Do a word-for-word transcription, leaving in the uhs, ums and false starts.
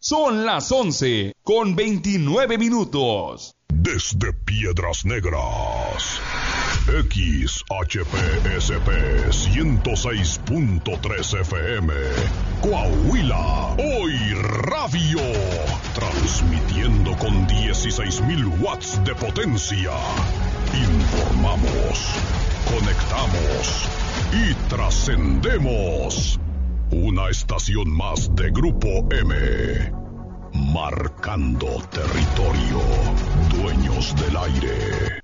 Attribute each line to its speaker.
Speaker 1: Son las once con veintinueve minutos.
Speaker 2: Desde Piedras Negras, X H P S P ciento seis punto tres F M, Coahuila, hoy radio, transmitiendo con dieciséis mil watts de potencia. Informamos, conectamos y trascendemos. Una estación más de Grupo M, marcando territorio, dueños del aire.